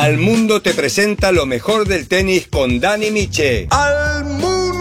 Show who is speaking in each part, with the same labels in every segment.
Speaker 1: Al Mundo te presenta lo mejor del tenis con Dani Miche. ¡Al Mundo!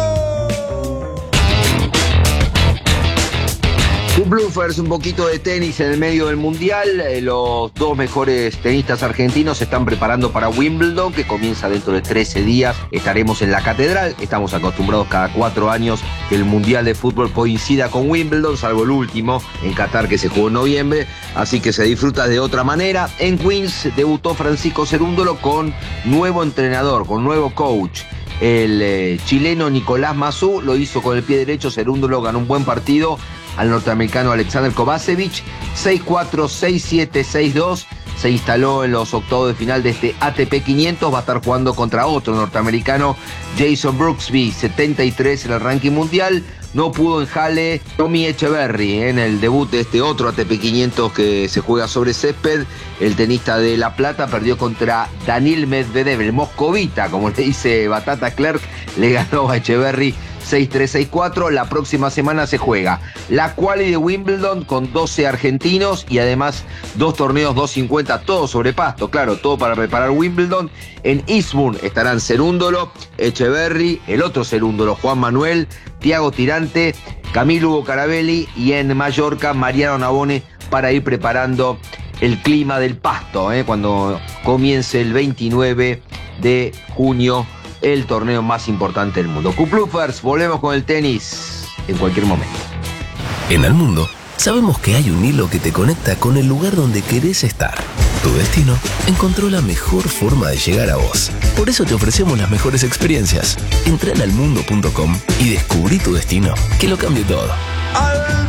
Speaker 2: Bluffers, un poquito de tenis en el medio del mundial. Los dos mejores tenistas argentinos se están preparando para Wimbledon, que comienza dentro de 13 días. Estaremos en la catedral. Estamos acostumbrados cada 4 años que el mundial de fútbol coincida con Wimbledon, salvo el último en Qatar, que se jugó en noviembre. Así que se disfruta de otra manera. En Queens debutó Francisco Cerúndolo con nuevo entrenador, con nuevo coach. El chileno Nicolás Massú lo hizo con el pie derecho. Cerúndolo ganó un buen partido al norteamericano Alexander Kovacevic, 6-4, 6-7, 6-2. Se instaló en los octavos de final de este ATP 500. Va a estar jugando contra otro norteamericano, Jason Brooksby, 73 en el ranking mundial. No pudo en Halle Tommy Echeverry en el debut de este otro ATP 500 que se juega sobre césped. El tenista de La Plata perdió contra Daniil Medvedev, el moscovita, como le dice Batata Clerc. Le ganó a Echeverry 6-3, 6-4. La próxima semana se juega la quali de Wimbledon con 12 argentinos y además 2 torneos 250, todo sobre pasto, claro, todo para preparar Wimbledon. En Eastbourne estarán Cerúndolo, Echeverry, el otro Cerúndolo, Juan Manuel, Thiago Tirante, Camilo Hugo Carabelli, y en Mallorca Mariano Navone, para ir preparando el clima del pasto, cuando comience el 29 de junio el torneo más importante del mundo. Cuplufers, volvemos con el tenis en cualquier momento.
Speaker 3: En Al Mundo sabemos que hay un hilo que te conecta con el lugar donde querés estar. Tu destino encontró la mejor forma de llegar a vos. Por eso te ofrecemos las mejores experiencias. Entra en almundo.com y descubrí tu destino, que lo cambie todo.